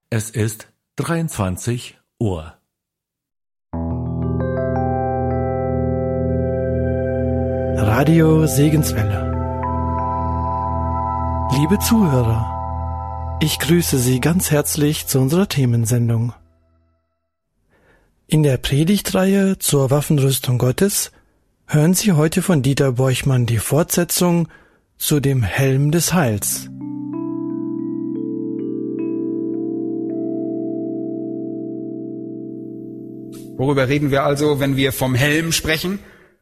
Es ist 23 Uhr. Radio Segenswelle. Liebe Zuhörer, ich grüße Sie ganz herzlich zu unserer Themensendung. In der Predigtreihe zur Waffenrüstung Gottes hören Sie heute von Dieter Borchmann die Fortsetzung zu dem Helm des Heils. Worüber reden wir also, wenn wir vom Helm sprechen?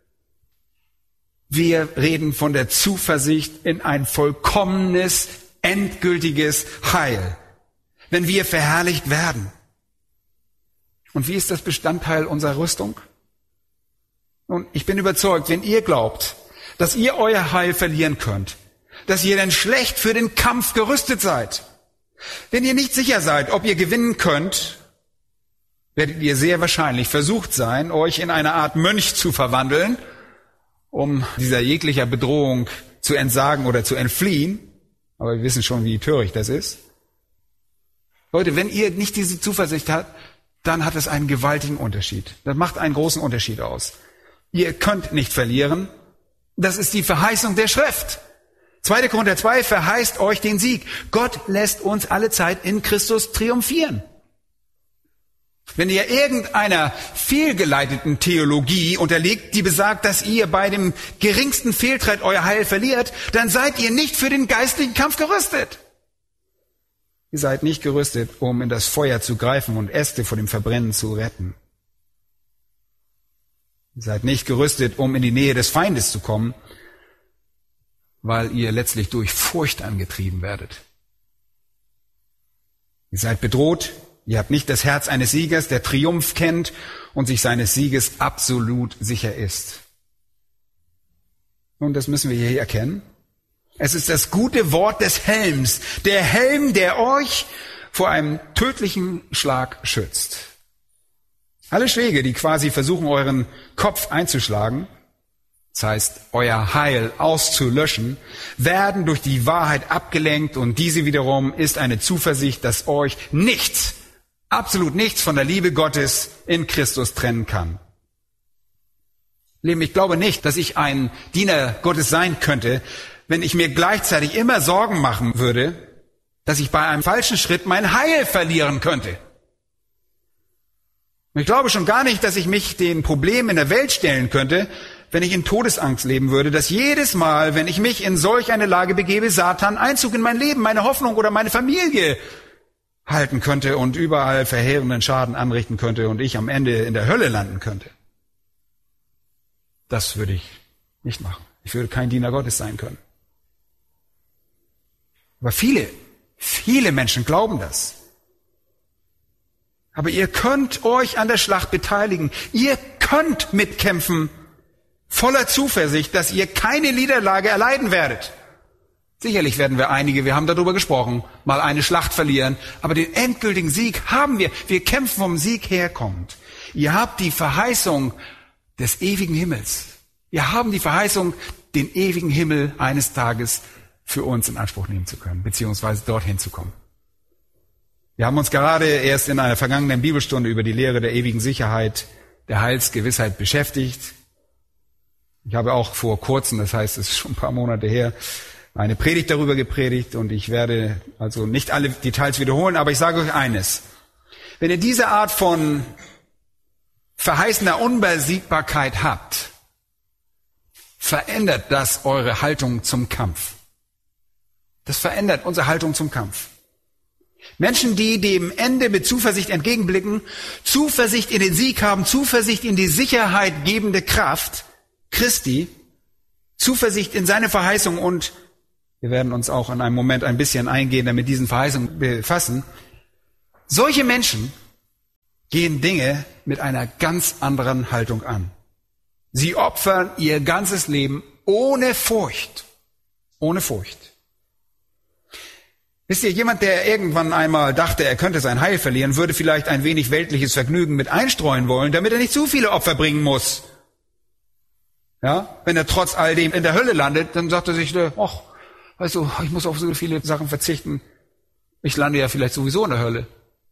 Wir reden von der Zuversicht in ein vollkommenes, endgültiges Heil, wenn wir verherrlicht werden. Und wie ist das Bestandteil unserer Rüstung? Nun, ich bin überzeugt, wenn ihr glaubt, dass ihr euer Heil verlieren könnt, dass ihr dann schlecht für den Kampf gerüstet seid, wenn ihr nicht sicher seid, ob ihr gewinnen könnt, werdet ihr sehr wahrscheinlich versucht sein, euch in eine Art Mönch zu verwandeln, um dieser jeglicher Bedrohung zu entsagen oder zu entfliehen. Aber wir wissen schon, wie töricht das ist. Leute, wenn ihr nicht diese Zuversicht habt, dann hat es einen gewaltigen Unterschied. Das macht einen großen Unterschied aus. Ihr könnt nicht verlieren. Das ist die Verheißung der Schrift. 2. Korinther 2 verheißt euch den Sieg. Gott lässt uns alle Zeit in Christus triumphieren. Wenn ihr irgendeiner fehlgeleiteten Theologie unterliegt, die besagt, dass ihr bei dem geringsten Fehltritt euer Heil verliert, dann seid ihr nicht für den geistlichen Kampf gerüstet. Ihr seid nicht gerüstet, um in das Feuer zu greifen und Äste vor dem Verbrennen zu retten. Ihr seid nicht gerüstet, um in die Nähe des Feindes zu kommen, weil ihr letztlich durch Furcht angetrieben werdet. Ihr seid bedroht. Ihr habt nicht das Herz eines Siegers, der Triumph kennt und sich seines Sieges absolut sicher ist. Und das müssen wir hier erkennen. Es ist das gute Wort des Helms. Der Helm, der euch vor einem tödlichen Schlag schützt. Alle Schläge, die quasi versuchen, euren Kopf einzuschlagen, das heißt, euer Heil auszulöschen, werden durch die Wahrheit abgelenkt und diese wiederum ist eine Zuversicht, dass euch nichts, absolut nichts von der Liebe Gottes in Christus trennen kann. Lieben, ich glaube nicht, dass ich ein Diener Gottes sein könnte, wenn ich mir gleichzeitig immer Sorgen machen würde, dass ich bei einem falschen Schritt mein Heil verlieren könnte. Und ich glaube schon gar nicht, dass ich mich den Problemen in der Welt stellen könnte, wenn ich in Todesangst leben würde, dass jedes Mal, wenn ich mich in solch eine Lage begebe, Satan Einzug in mein Leben, meine Hoffnung oder meine Familie halten könnte und überall verheerenden Schaden anrichten könnte und ich am Ende in der Hölle landen könnte. Das würde ich nicht machen. Ich würde kein Diener Gottes sein können. Aber viele Menschen glauben das. Aber ihr könnt euch an der Schlacht beteiligen. Ihr könnt mitkämpfen, voller Zuversicht, dass ihr keine Niederlage erleiden werdet. Sicherlich werden wir einige, wir haben darüber gesprochen, mal eine Schlacht verlieren, aber den endgültigen Sieg haben wir. Wir kämpfen vom Sieg herkommend. Ihr habt die Verheißung des ewigen Himmels. Wir haben die Verheißung, den ewigen Himmel eines Tages für uns in Anspruch nehmen zu können, beziehungsweise dorthin zu kommen. Wir haben uns gerade erst in einer vergangenen Bibelstunde über die Lehre der ewigen Sicherheit, der Heilsgewissheit beschäftigt. Ich habe auch vor kurzem, das heißt, es ist schon ein paar Monate her, eine Predigt darüber gepredigt und ich werde also nicht alle Details wiederholen, aber ich sage euch eines. Wenn ihr diese Art von verheißener Unbesiegbarkeit habt, verändert das eure Haltung zum Kampf. Das verändert unsere Haltung zum Kampf. Menschen, die dem Ende mit Zuversicht entgegenblicken, Zuversicht in den Sieg haben, Zuversicht in die Sicherheit gebende Kraft Christi, Zuversicht in seine Verheißung und wir werden uns auch in einem Moment ein bisschen eingehender mit diesen Verheißungen befassen. Solche Menschen gehen Dinge mit einer ganz anderen Haltung an. Sie opfern ihr ganzes Leben ohne Furcht. Ohne Furcht. Wisst ihr, jemand, der irgendwann einmal dachte, er könnte sein Heil verlieren, würde vielleicht ein wenig weltliches Vergnügen mit einstreuen wollen, damit er nicht zu viele Opfer bringen muss. Ja, wenn er trotz all dem in der Hölle landet, dann sagt er sich, ach, weißt du, ich muss auf so viele Sachen verzichten. Ich lande ja vielleicht sowieso in der Hölle.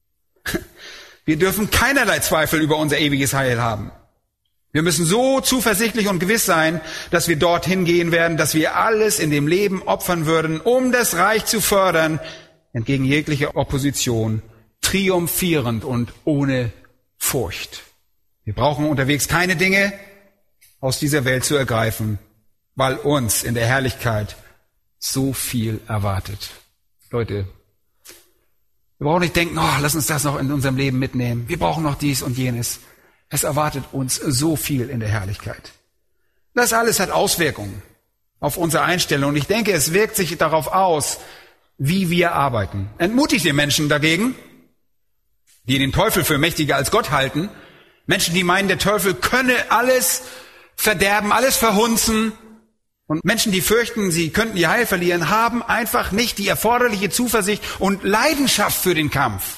Wir dürfen keinerlei Zweifel über unser ewiges Heil haben. Wir müssen so zuversichtlich und gewiss sein, dass wir dorthin gehen werden, dass wir alles in dem Leben opfern würden, um das Reich zu fördern, entgegen jeglicher Opposition, triumphierend und ohne Furcht. Wir brauchen unterwegs keine Dinge aus dieser Welt zu ergreifen, weil uns in der Herrlichkeit so viel erwartet. Leute, wir brauchen nicht denken, lass uns das noch in unserem Leben mitnehmen. Wir brauchen noch dies und jenes. Es erwartet uns so viel in der Herrlichkeit. Das alles hat Auswirkungen auf unsere Einstellung. Und ich denke, es wirkt sich darauf aus, wie wir arbeiten. Entmutigt den Menschen dagegen, die den Teufel für mächtiger als Gott halten. Menschen, die meinen, der Teufel könne alles verderben, alles verhunzen. Und Menschen, die fürchten, sie könnten ihr Heil verlieren, haben einfach nicht die erforderliche Zuversicht und Leidenschaft für den Kampf.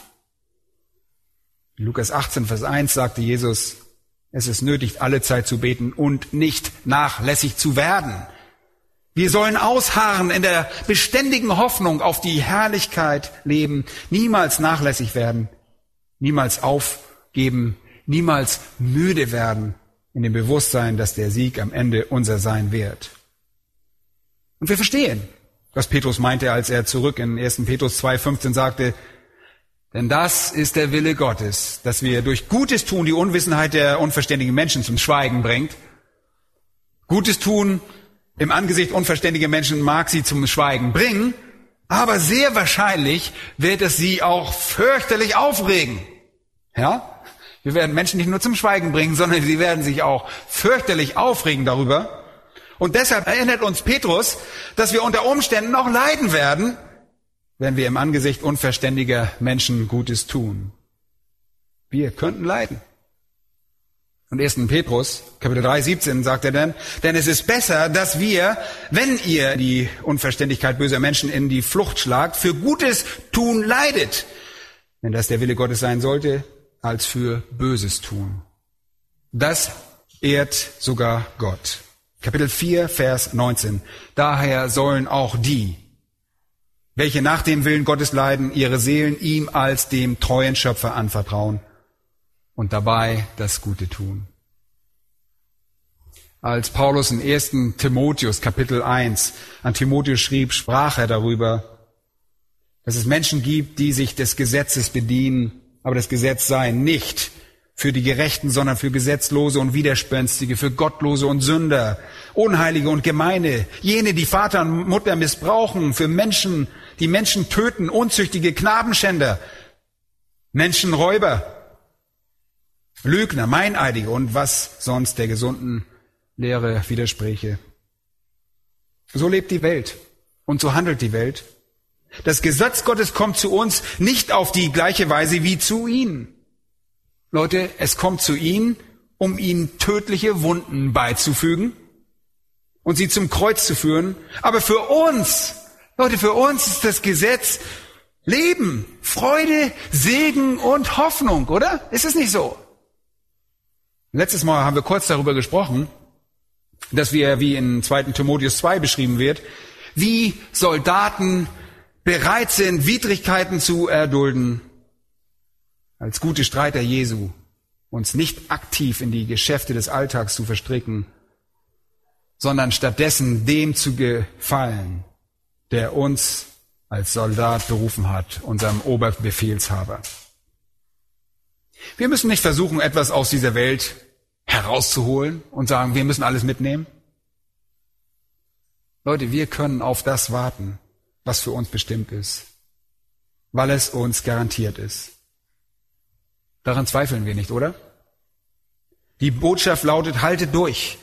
In Lukas 18, Vers 1 sagte Jesus, es ist nötig, alle Zeit zu beten und nicht nachlässig zu werden. Wir sollen ausharren, in der beständigen Hoffnung auf die Herrlichkeit leben, niemals nachlässig werden, niemals aufgeben, niemals müde werden, in dem Bewusstsein, dass der Sieg am Ende unser sein wird. Und wir verstehen, was Petrus meinte, als er zurück in 1. Petrus 2,15 sagte, denn das ist der Wille Gottes, dass wir durch Gutes tun die Unwissenheit der unverständigen Menschen zum Schweigen bringt. Gutes tun im Angesicht unverständiger Menschen mag sie zum Schweigen bringen, aber sehr wahrscheinlich wird es sie auch fürchterlich aufregen. Ja? Wir werden Menschen nicht nur zum Schweigen bringen, sondern sie werden sich auch fürchterlich aufregen darüber. Und deshalb erinnert uns Petrus, dass wir unter Umständen auch leiden werden, wenn wir im Angesicht unverständiger Menschen Gutes tun. Wir könnten leiden. Und 1. Petrus, Kapitel 3, 17 sagt er dann, denn es ist besser, dass wir, wenn ihr die Unverständigkeit böser Menschen in die Flucht schlagt, für Gutes tun leidet, wenn das der Wille Gottes sein sollte, als für Böses tun. Das ehrt sogar Gott. Kapitel 4, Vers 19. Daher sollen auch die, welche nach dem Willen Gottes leiden, ihre Seelen ihm als dem treuen Schöpfer anvertrauen und dabei das Gute tun. Als Paulus in 1. Timotheus, Kapitel 1, an Timotheus schrieb, sprach er darüber, dass es Menschen gibt, die sich des Gesetzes bedienen, aber das Gesetz sei nicht für die Gerechten, sondern für Gesetzlose und Widerspenstige, für Gottlose und Sünder, Unheilige und Gemeine, jene, die Vater und Mutter missbrauchen, für Menschen, die Menschen töten, unzüchtige Knabenschänder, Menschenräuber, Lügner, Meineidige und was sonst der gesunden Lehre widerspräche. So lebt die Welt und so handelt die Welt. Das Gesetz Gottes kommt zu uns nicht auf die gleiche Weise wie zu ihnen. Leute, es kommt zu ihnen, um ihnen tödliche Wunden beizufügen und sie zum Kreuz zu führen. Aber für uns, Leute, für uns ist das Gesetz Leben, Freude, Segen und Hoffnung, oder? Ist es nicht so? Letztes Mal haben wir kurz darüber gesprochen, dass wir, wie in 2. Timotheus 2 beschrieben wird, wie Soldaten bereit sind, Widrigkeiten zu erdulden, als gute Streiter Jesu, uns nicht aktiv in die Geschäfte des Alltags zu verstricken, sondern stattdessen dem zu gefallen, der uns als Soldat berufen hat, unserem Oberbefehlshaber. Wir müssen nicht versuchen, etwas aus dieser Welt herauszuholen und sagen, wir müssen alles mitnehmen. Leute, wir können auf das warten, was für uns bestimmt ist, weil es uns garantiert ist. Daran zweifeln wir nicht, oder? Die Botschaft lautet, haltet durch.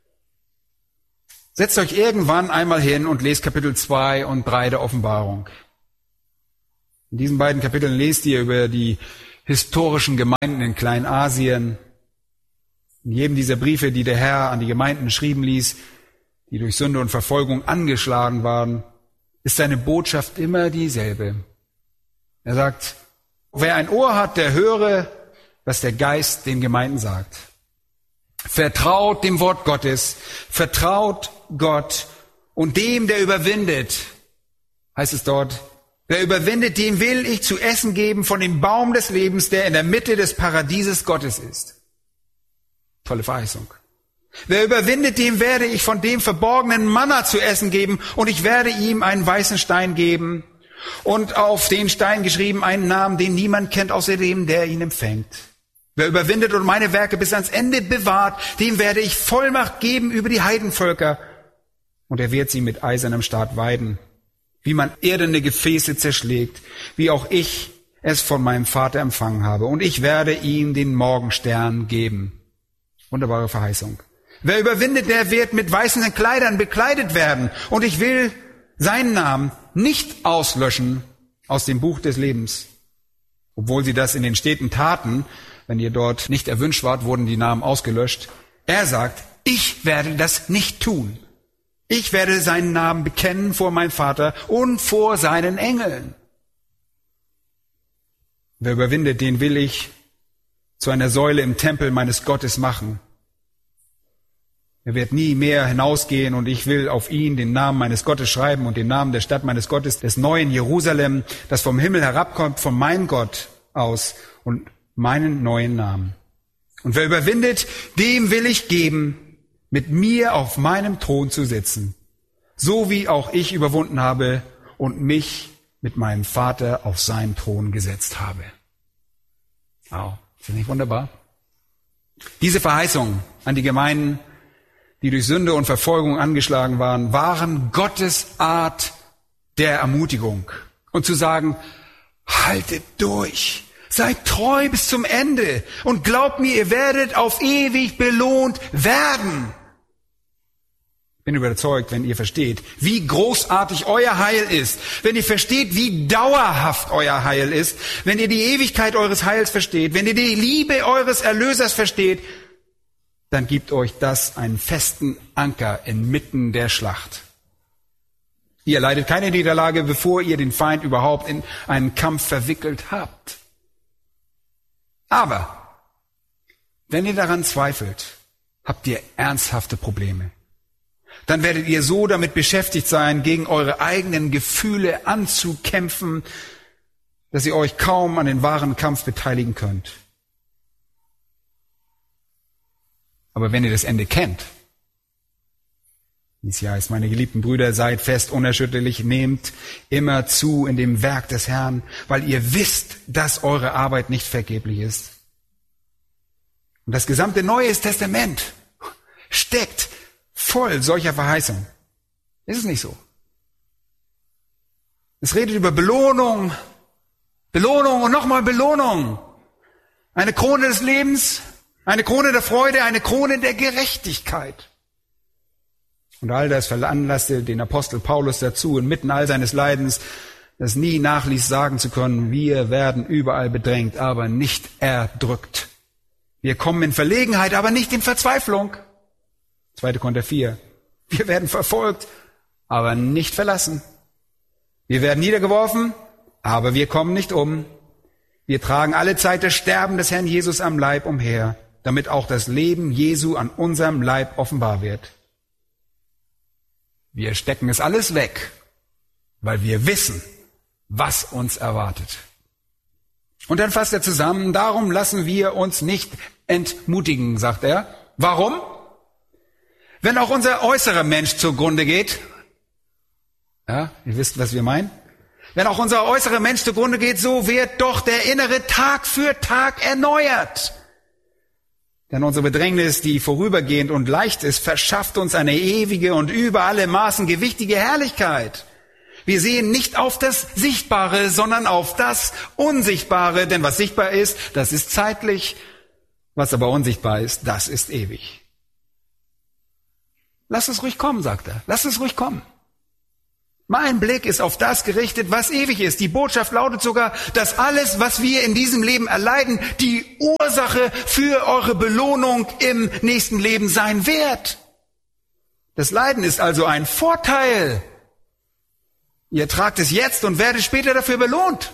Setzt euch irgendwann einmal hin und lest Kapitel 2 und 3 der Offenbarung. In diesen beiden Kapiteln lest ihr über die historischen Gemeinden in Kleinasien. In jedem dieser Briefe, die der Herr an die Gemeinden schreiben ließ, die durch Sünde und Verfolgung angeschlagen waren, ist seine Botschaft immer dieselbe. Er sagt, wer ein Ohr hat, der höre, was der Geist den Gemeinden sagt. Vertraut dem Wort Gottes, vertraut Gott und dem, der überwindet, heißt es dort, Wer überwindet, dem will ich zu essen geben von dem Baum des Lebens, der in der Mitte des Paradieses Gottes ist. Tolle Verheißung. Wer überwindet, dem werde ich von dem verborgenen Manna zu essen geben, und ich werde ihm einen weißen Stein geben und auf den Stein geschrieben einen Namen, den niemand kennt außer dem, der ihn empfängt. Wer überwindet und meine Werke bis ans Ende bewahrt, dem werde ich Vollmacht geben über die Heidenvölker, und er wird sie mit eisernem Stab weiden, wie man erdene Gefäße zerschlägt, wie auch ich es von meinem Vater empfangen habe. Und ich werde ihm den Morgenstern geben. Wunderbare Verheißung. Wer überwindet, der wird mit weißen Kleidern bekleidet werden. Und ich will seinen Namen nicht auslöschen aus dem Buch des Lebens. Obwohl sie das in den Städten taten, wenn ihr dort nicht erwünscht wart, wurden die Namen ausgelöscht. Er sagt, ich werde das nicht tun. Ich werde seinen Namen bekennen vor meinem Vater und vor seinen Engeln. Wer überwindet, den will ich zu einer Säule im Tempel meines Gottes machen. Er wird nie mehr hinausgehen, und ich will auf ihn den Namen meines Gottes schreiben und den Namen der Stadt meines Gottes, des neuen Jerusalem, das vom Himmel herabkommt, von meinem Gott aus, und meinen neuen Namen. Und wer überwindet, dem will ich geben, mit mir auf meinem Thron zu sitzen, so wie auch ich überwunden habe und mich mit meinem Vater auf seinen Thron gesetzt habe. Wow, ist das nicht wunderbar? Diese Verheißungen an die Gemeinden, die durch Sünde und Verfolgung angeschlagen waren, waren Gottes Art der Ermutigung. Und zu sagen, haltet durch, seid treu bis zum Ende und glaubt mir, ihr werdet auf ewig belohnt werden. Ich bin überzeugt, wenn ihr versteht, wie großartig euer Heil ist, wenn ihr versteht, wie dauerhaft euer Heil ist, wenn ihr die Ewigkeit eures Heils versteht, wenn ihr die Liebe eures Erlösers versteht, dann gibt euch das einen festen Anker inmitten der Schlacht. Ihr leidet keine Niederlage, bevor ihr den Feind überhaupt in einen Kampf verwickelt habt. Aber wenn ihr daran zweifelt, habt ihr ernsthafte Probleme. Dann werdet ihr so damit beschäftigt sein, gegen eure eigenen Gefühle anzukämpfen, dass ihr euch kaum an den wahren Kampf beteiligen könnt. Aber wenn ihr das Ende kennt, wie es ja heißt, meine geliebten Brüder, seid fest unerschütterlich, nehmt immer zu in dem Werk des Herrn, weil ihr wisst, dass eure Arbeit nicht vergeblich ist. Und das gesamte Neue Testament steckt voll solcher Verheißungen. Ist es nicht so? Es redet über Belohnung, Belohnung und nochmal Belohnung. Eine Krone des Lebens, eine Krone der Freude, eine Krone der Gerechtigkeit. Und all das veranlasste den Apostel Paulus dazu, inmitten all seines Leidens, das nie nachließ, sagen zu können, wir werden überall bedrängt, aber nicht erdrückt. Wir kommen in Verlegenheit, aber nicht in Verzweiflung. 2. Korinther 4. Wir werden verfolgt, aber nicht verlassen. Wir werden niedergeworfen, aber wir kommen nicht um. Wir tragen alle Zeit das Sterben des Herrn Jesus am Leib umher, damit auch das Leben Jesu an unserem Leib offenbar wird. Wir stecken es alles weg, weil wir wissen, was uns erwartet. Und dann fasst er zusammen, darum lassen wir uns nicht entmutigen, sagt er. Warum? Wenn auch unser äußerer Mensch zugrunde geht, ja, ihr wisst, was wir meinen. Wenn auch unser äußerer Mensch zugrunde geht, so wird doch der innere Tag für Tag erneuert. Denn unsere Bedrängnis, die vorübergehend und leicht ist, verschafft uns eine ewige und über alle Maßen gewichtige Herrlichkeit. Wir sehen nicht auf das Sichtbare, sondern auf das Unsichtbare. Denn was sichtbar ist, das ist zeitlich. Was aber unsichtbar ist, das ist ewig. Lass es ruhig kommen, sagt er. Lass es ruhig kommen. Mein Blick ist auf das gerichtet, was ewig ist. Die Botschaft lautet sogar, dass alles, was wir in diesem Leben erleiden, die Ursache für eure Belohnung im nächsten Leben sein wird. Das Leiden ist also ein Vorteil. Ihr tragt es jetzt und werdet später dafür belohnt.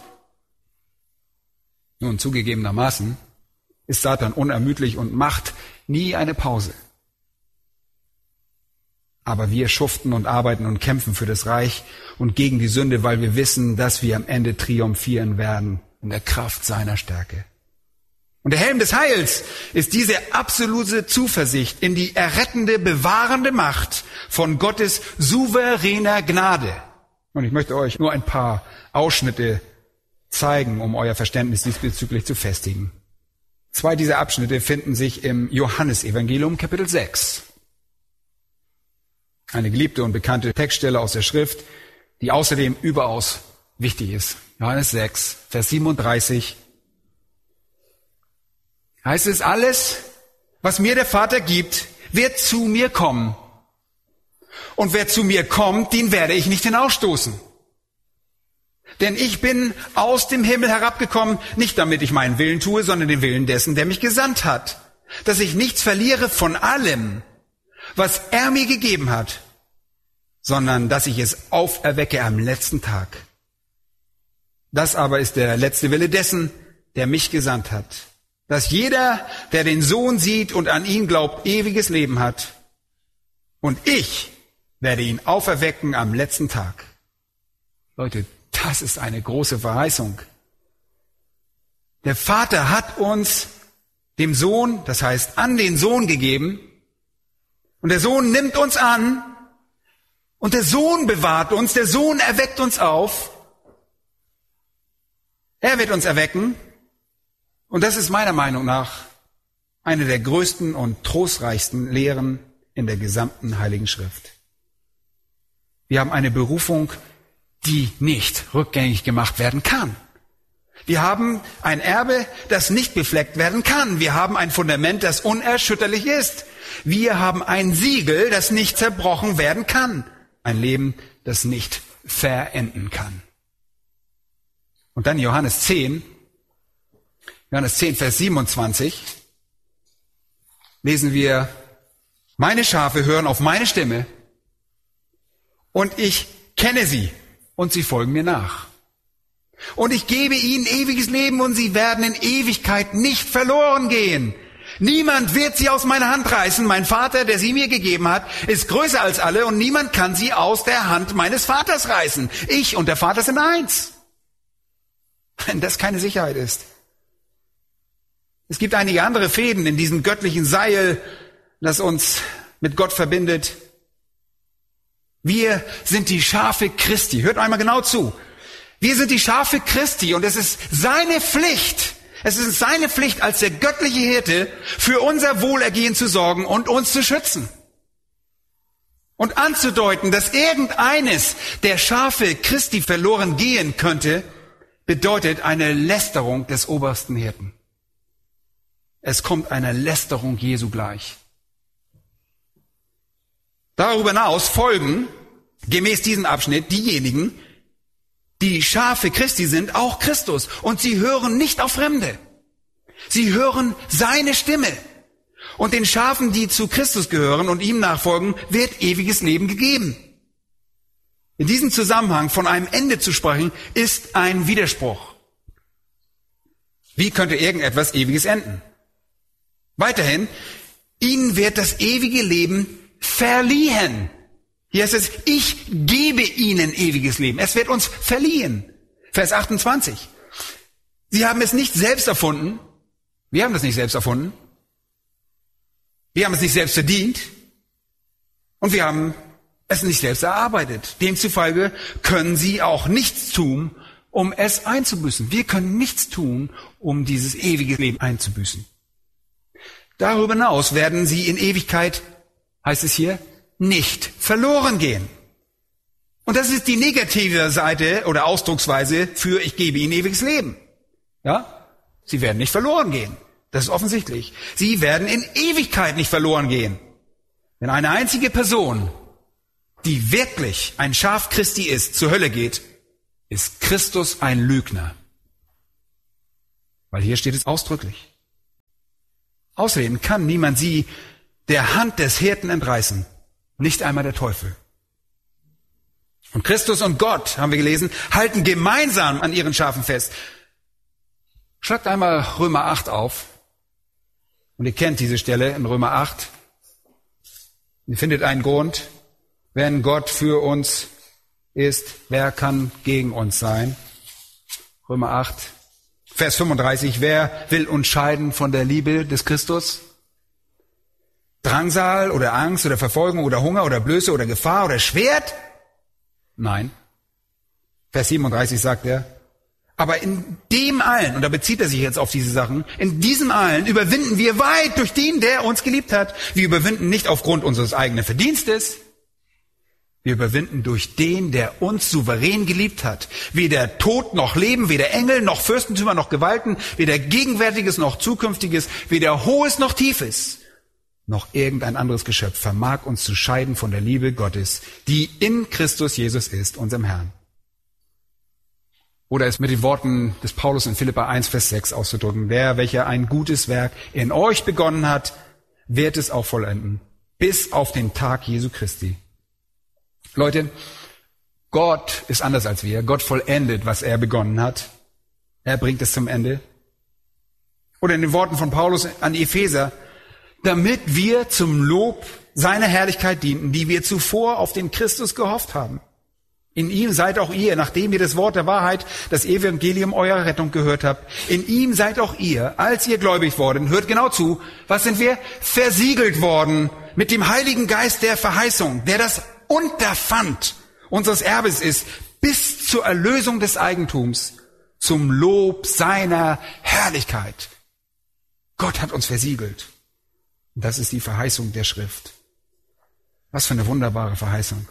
Nun, zugegebenermaßen ist Satan unermüdlich und macht nie eine Pause. Aber wir schuften und arbeiten und kämpfen für das Reich und gegen die Sünde, weil wir wissen, dass wir am Ende triumphieren werden in der Kraft seiner Stärke. Und der Helm des Heils ist diese absolute Zuversicht in die errettende, bewahrende Macht von Gottes souveräner Gnade. Und ich möchte euch nur ein paar Ausschnitte zeigen, um euer Verständnis diesbezüglich zu festigen. 2 dieser Abschnitte finden sich im Johannesevangelium, Kapitel 6. Eine geliebte und bekannte Textstelle aus der Schrift, die außerdem überaus wichtig ist. Johannes 6, Vers 37. Heißt es, alles, was mir der Vater gibt, wird zu mir kommen. Und wer zu mir kommt, den werde ich nicht hinausstoßen. Denn ich bin aus dem Himmel herabgekommen, nicht damit ich meinen Willen tue, sondern den Willen dessen, der mich gesandt hat. Dass ich nichts verliere von allem, was er mir gegeben hat, sondern dass ich es auferwecke am letzten Tag. Das aber ist der letzte Wille dessen, der mich gesandt hat. Dass jeder, der den Sohn sieht und an ihn glaubt, ewiges Leben hat. Und ich werde ihn auferwecken am letzten Tag. Leute, das ist eine große Verheißung. Der Vater hat uns dem Sohn, das heißt an den Sohn gegeben. Und der Sohn nimmt uns an. Und der Sohn bewahrt uns, der Sohn erweckt uns auf. Er wird uns erwecken. Und das ist meiner Meinung nach eine der größten und trostreichsten Lehren in der gesamten Heiligen Schrift. Wir haben eine Berufung, die nicht rückgängig gemacht werden kann. Wir haben ein Erbe, das nicht befleckt werden kann. Wir haben ein Fundament, das unerschütterlich ist. Wir haben ein Siegel, das nicht zerbrochen werden kann. Ein Leben, das nicht verenden kann. Und dann Johannes 10, Vers 27, lesen wir, meine Schafe hören auf meine Stimme und ich kenne sie und sie folgen mir nach. Und ich gebe ihnen ewiges Leben und sie werden in Ewigkeit nicht verloren gehen. Niemand wird sie aus meiner Hand reißen. Mein Vater, der sie mir gegeben hat, ist größer als alle und niemand kann sie aus der Hand meines Vaters reißen. Ich und der Vater sind eins. Wenn das keine Sicherheit ist. Es gibt einige andere Fäden in diesem göttlichen Seil, das uns mit Gott verbindet. Wir sind die Schafe Christi. Hört einmal genau zu. Wir sind die Schafe Christi und es ist seine Pflicht, als der göttliche Hirte, für unser Wohlergehen zu sorgen und uns zu schützen. Und anzudeuten, dass irgendeines der Schafe Christi verloren gehen könnte, bedeutet eine Lästerung des obersten Hirten. Es kommt einer Lästerung Jesu gleich. Darüber hinaus folgen, gemäß diesem Abschnitt, diejenigen, die Schafe Christi sind, auch Christus. Und sie hören nicht auf Fremde. Sie hören seine Stimme. Und den Schafen, die zu Christus gehören und ihm nachfolgen, wird ewiges Leben gegeben. In diesem Zusammenhang von einem Ende zu sprechen, ist ein Widerspruch. Wie könnte irgendetwas Ewiges enden? Weiterhin, ihnen wird das ewige Leben verliehen. Hier heißt es, ich gebe ihnen ewiges Leben. Es wird uns verliehen. Vers 28. Sie haben es nicht selbst erfunden. Wir haben es nicht selbst erfunden. Wir haben es nicht selbst verdient. Und wir haben es nicht selbst erarbeitet. Demzufolge können sie auch nichts tun, um es einzubüßen. Wir können nichts tun, um dieses ewige Leben einzubüßen. Darüber hinaus werden sie in Ewigkeit, heißt es hier, nicht verloren gehen. Und das ist die negative Seite oder Ausdrucksweise für ich gebe ihnen ewiges Leben. Ja? Sie werden nicht verloren gehen. Das ist offensichtlich. Sie werden in Ewigkeit nicht verloren gehen. Wenn eine einzige Person, die wirklich ein Schaf Christi ist, zur Hölle geht, ist Christus ein Lügner. Weil hier steht es ausdrücklich. Außerdem kann niemand sie der Hand des Hirten entreißen. Nicht einmal der Teufel. Und Christus und Gott, haben wir gelesen, halten gemeinsam an ihren Schafen fest. Schlagt einmal Römer 8 auf. Und ihr kennt diese Stelle in Römer 8. Ihr findet einen Grund, Wenn Gott für uns ist, wer kann gegen uns sein? Römer 8, Vers 35. Wer will uns scheiden von der Liebe des Christus? Drangsal oder Angst oder Verfolgung oder Hunger oder Blöße oder Gefahr oder Schwert? Nein. Vers 37 sagt er, aber in dem allen, und da bezieht er sich jetzt auf diese Sachen, in diesem allen überwinden wir weit durch den, der uns geliebt hat. Wir überwinden nicht aufgrund unseres eigenen Verdienstes. Wir überwinden durch den, der uns souverän geliebt hat. Weder Tod noch Leben, weder Engel noch Fürstentümer noch Gewalten, weder Gegenwärtiges noch Zukünftiges, weder Hohes noch Tiefes, noch irgendein anderes Geschöpf vermag uns zu scheiden von der Liebe Gottes, die in Christus Jesus ist, unserem Herrn. Oder es mit den Worten des Paulus in Philipper 1, Vers 6 auszudrücken. Der, welcher ein gutes Werk in euch begonnen hat, wird es auch vollenden, bis auf den Tag Jesu Christi. Leute, Gott ist anders als wir. Gott vollendet, was er begonnen hat. Er bringt es zum Ende. Oder in den Worten von Paulus an die Epheser, damit wir zum Lob seiner Herrlichkeit dienten, die wir zuvor auf den Christus gehofft haben. In ihm seid auch ihr, nachdem ihr das Wort der Wahrheit, das Evangelium eurer Rettung gehört habt, in ihm seid auch ihr, als ihr gläubig worden, hört genau zu, was sind wir? Versiegelt worden mit dem Heiligen Geist der Verheißung, der das Unterpfand unseres Erbes ist, bis zur Erlösung des Eigentums, zum Lob seiner Herrlichkeit. Gott hat uns versiegelt. Und das ist die Verheißung der Schrift. Was für eine wunderbare Verheißung.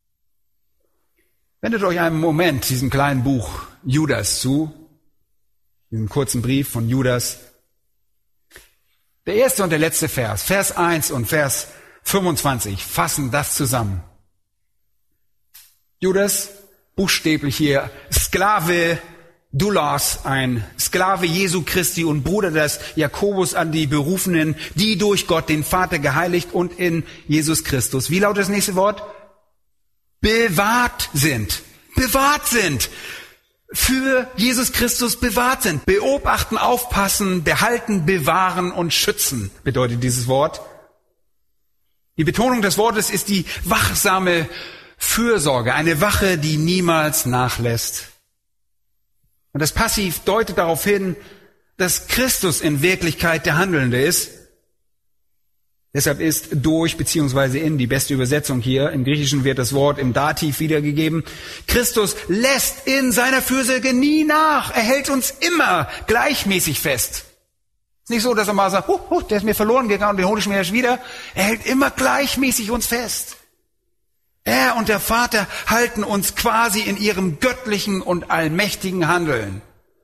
Wendet euch einen Moment diesem kleinen Buch Judas zu, diesem kurzen Brief von Judas. Der erste und der letzte Vers, Vers 1 und Vers 25, fassen das zusammen. Judas, buchstäblich hier, Sklave Doulos, ein Sklave Jesu Christi und Bruder des Jakobus an die Berufenen, die durch Gott, den Vater, geheiligt und in Jesus Christus. Wie lautet das nächste Wort? Bewahrt sind. Bewahrt sind. Für Jesus Christus bewahrt sind. Beobachten, aufpassen, behalten, bewahren und schützen, bedeutet dieses Wort. Die Betonung des Wortes ist die wachsame Fürsorge, eine Wache, die niemals nachlässt. Und das Passiv deutet darauf hin, dass Christus in Wirklichkeit der Handelnde ist. Deshalb ist durch bzw. in die beste Übersetzung hier. Im Griechischen wird das Wort im Dativ wiedergegeben. Christus lässt in seiner Fürsorge nie nach. Er hält uns immer gleichmäßig fest. Ist nicht so, dass er mal sagt, der ist mir verloren gegangen und den hole ich mir erst wieder. Er hält immer gleichmäßig uns fest. Er und der Vater halten uns quasi in ihrem göttlichen und allmächtigen Handeln.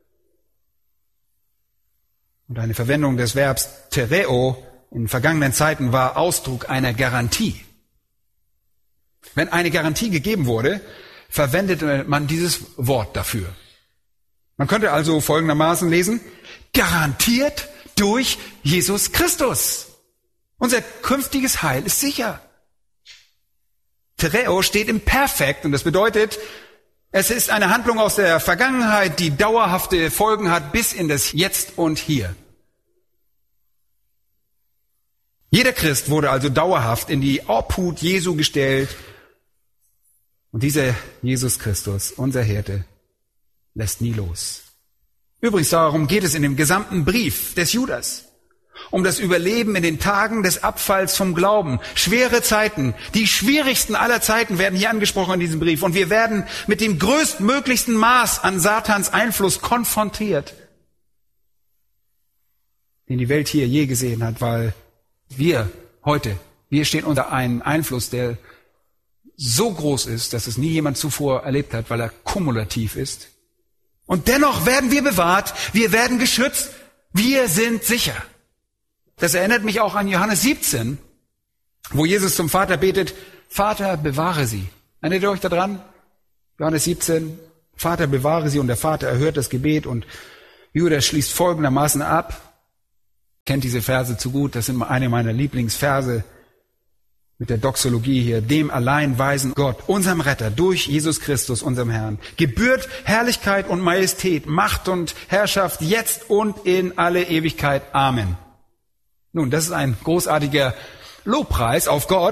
Und eine Verwendung des Verbs tereo in vergangenen Zeiten war Ausdruck einer Garantie. Wenn eine Garantie gegeben wurde, verwendete man dieses Wort dafür. Man könnte also folgendermaßen lesen, garantiert durch Jesus Christus. Unser künftiges Heil ist sicher. Tereo steht im Perfekt und das bedeutet, es ist eine Handlung aus der Vergangenheit, die dauerhafte Folgen hat bis in das Jetzt und Hier. Jeder Christ wurde also dauerhaft in die Obhut Jesu gestellt und dieser Jesus Christus, unser Hirte, lässt nie los. Übrigens, darum geht es in dem gesamten Brief des Judas. Um das Überleben in den Tagen des Abfalls vom Glauben. Schwere Zeiten, die schwierigsten aller Zeiten werden hier angesprochen in diesem Brief. Und wir werden mit dem größtmöglichsten Maß an Satans Einfluss konfrontiert, den die Welt hier je gesehen hat, weil wir stehen unter einem Einfluss, der so groß ist, dass es nie jemand zuvor erlebt hat, weil er kumulativ ist. Und dennoch werden wir bewahrt, wir werden geschützt, wir sind sicher. Das erinnert mich auch an Johannes 17, wo Jesus zum Vater betet, Vater, bewahre sie. Erinnert ihr euch daran? Johannes 17, Vater, bewahre sie, und der Vater erhört das Gebet und Judas schließt folgendermaßen ab. Kennt diese Verse zu gut, das sind eine meiner Lieblingsverse mit der Doxologie hier. Dem allein weisen Gott, unserem Retter, durch Jesus Christus, unserem Herrn, gebührt Herrlichkeit und Majestät, Macht und Herrschaft, jetzt und in alle Ewigkeit. Amen. Nun, das ist ein großartiger Lobpreis auf Gott,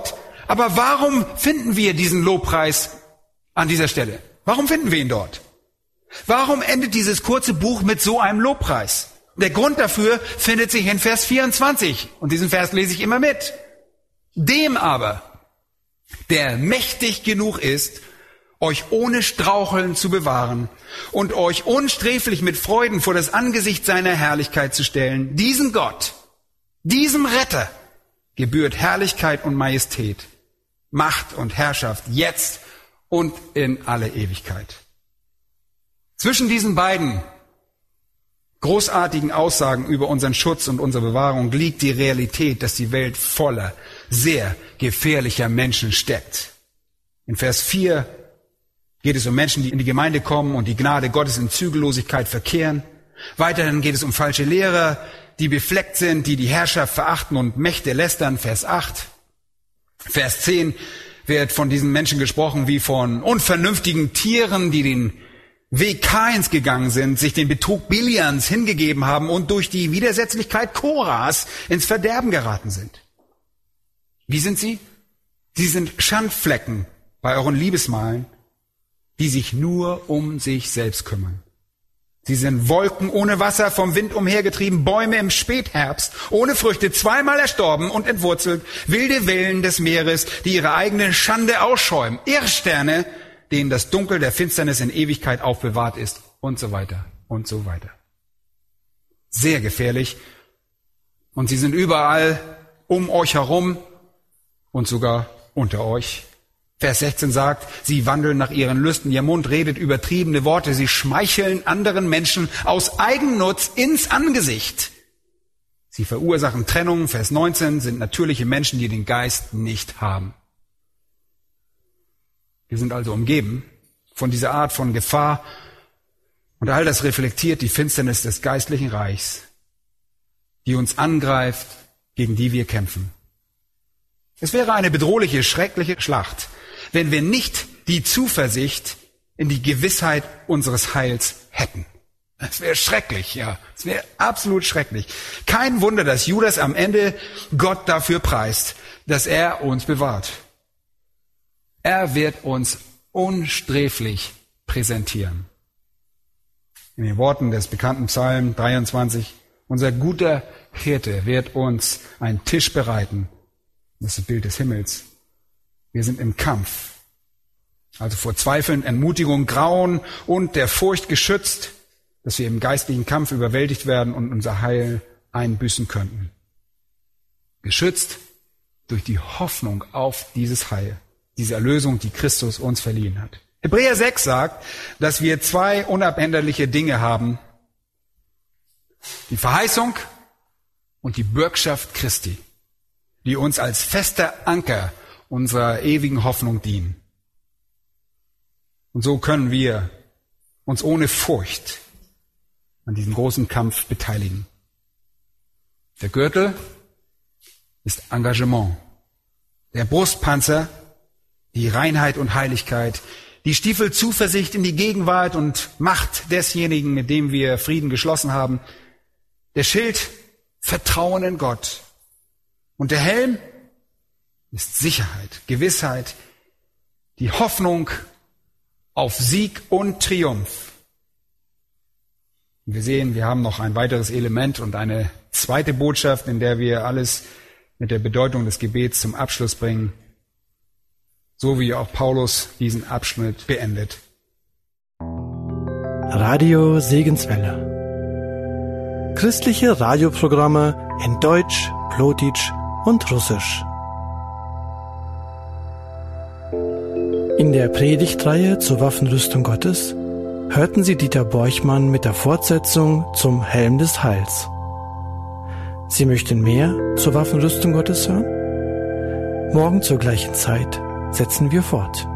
Aber warum finden wir diesen Lobpreis an dieser Stelle? Warum finden wir ihn dort? Warum endet dieses kurze Buch mit so einem Lobpreis? Der Grund dafür findet sich in Vers 24. Und diesen Vers lese ich immer mit. Dem aber, der mächtig genug ist, euch ohne Straucheln zu bewahren und euch unsträflich mit Freuden vor das Angesicht seiner Herrlichkeit zu stellen, diesen Gott, diesem Retter, gebührt Herrlichkeit und Majestät, Macht und Herrschaft jetzt und in alle Ewigkeit. Zwischen diesen beiden großartigen Aussagen über unseren Schutz und unsere Bewahrung liegt die Realität, dass die Welt voller sehr gefährlicher Menschen steckt. In Vers 4 geht es um Menschen, die in die Gemeinde kommen und die Gnade Gottes in Zügellosigkeit verkehren. Weiterhin geht es um falsche Lehrer, die befleckt sind, die die Herrschaft verachten und Mächte lästern. Vers 8. Vers 10 wird von diesen Menschen gesprochen wie von unvernünftigen Tieren, die den Weg Kains gegangen sind, sich den Betrug Bilians hingegeben haben und durch die Widersetzlichkeit Koras ins Verderben geraten sind. Wie sind sie? Sie sind Schandflecken bei euren Liebesmalen, die sich nur um sich selbst kümmern. Sie sind Wolken ohne Wasser, vom Wind umhergetrieben, Bäume im Spätherbst, ohne Früchte, zweimal erstorben und entwurzelt, wilde Wellen des Meeres, die ihre eigene Schande ausschäumen, Irrsterne, denen das Dunkel der Finsternis in Ewigkeit aufbewahrt ist und so weiter und so weiter. Sehr gefährlich. Und sie sind überall um euch herum und sogar unter euch. Vers 16 sagt, sie wandeln nach ihren Lüsten, ihr Mund redet übertriebene Worte, sie schmeicheln anderen Menschen aus Eigennutz ins Angesicht. Sie verursachen Trennung. Vers 19 sind natürliche Menschen, die den Geist nicht haben. Wir sind also umgeben von dieser Art von Gefahr und all das reflektiert die Finsternis des geistlichen Reichs, die uns angreift, gegen die wir kämpfen. Es wäre eine bedrohliche, schreckliche Schlacht, wenn wir nicht die Zuversicht in die Gewissheit unseres Heils hätten. Es wäre schrecklich, ja. Es wäre absolut schrecklich. Kein Wunder, dass Judas am Ende Gott dafür preist, dass er uns bewahrt. Er wird uns unsträflich präsentieren. In den Worten des bekannten Psalm 23, unser guter Hirte wird uns einen Tisch bereiten. Das ist das Bild des Himmels. Wir sind im Kampf, also vor Zweifeln, Entmutigung, Grauen und der Furcht geschützt, dass wir im geistlichen Kampf überwältigt werden und unser Heil einbüßen könnten. Geschützt durch die Hoffnung auf dieses Heil, diese Erlösung, die Christus uns verliehen hat. Hebräer 6 sagt, dass wir zwei unabänderliche Dinge haben. Die Verheißung und die Bürgschaft Christi, die uns als fester Anker unserer ewigen Hoffnung dienen. Und so können wir uns ohne Furcht an diesem großen Kampf beteiligen. Der Gürtel ist Engagement. Der Brustpanzer, die Reinheit und Heiligkeit. Die Stiefel Zuversicht in die Gegenwart und Macht desjenigen, mit dem wir Frieden geschlossen haben. Der Schild Vertrauen in Gott. Und der Helm ist Sicherheit, Gewissheit, die Hoffnung auf Sieg und Triumph. Und wir sehen, wir haben noch ein weiteres Element und eine zweite Botschaft, in der wir alles mit der Bedeutung des Gebets zum Abschluss bringen, so wie auch Paulus diesen Abschnitt beendet. Radio Segenswelle. Christliche Radioprogramme in Deutsch, Plotitsch und Russisch. In der Predigtreihe zur Waffenrüstung Gottes hörten Sie Dieter Borchmann mit der Fortsetzung zum Helm des Heils. Sie möchten mehr zur Waffenrüstung Gottes hören? Morgen zur gleichen Zeit setzen wir fort.